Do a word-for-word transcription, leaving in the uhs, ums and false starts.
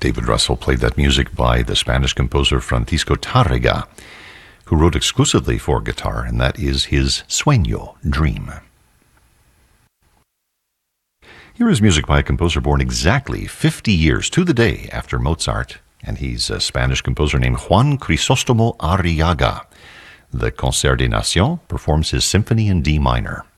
David Russell played that music by the Spanish composer Francisco Tárrega, who wrote exclusively for guitar, and that is his Sueño, Dream. Here is music by a composer born exactly fifty years to the day after Mozart, and he's a Spanish composer named Juan Crisóstomo Arriaga. The Concert des Nations performs his Symphony in D minor.